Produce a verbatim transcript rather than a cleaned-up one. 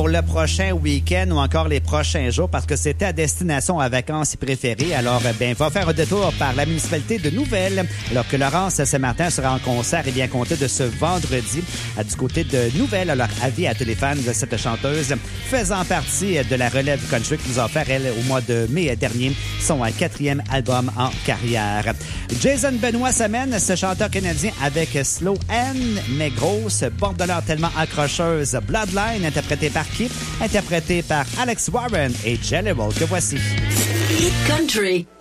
pour le prochain week-end ou encore les prochains jours parce que c'est ta destination à vacances préférée. Alors, ben, va faire un détour par la municipalité de Nouvelle alors que Laurence Saint-Martin sera en concert et bien compté de ce vendredi à, du côté de Nouvelle. Alors, avis à tous les fans de cette chanteuse faisant partie de la relève country qui nous a offert, elle, au mois de mai dernier, son quatrième album en carrière. Jason Benoît s'amène, ce chanteur canadien avec Slow N, mais grosse, bordeleur tellement accrocheuse, Bloodline, interprété par qui? Interprété par Alex Warren et Jelly Roll, que voici. Hit Country.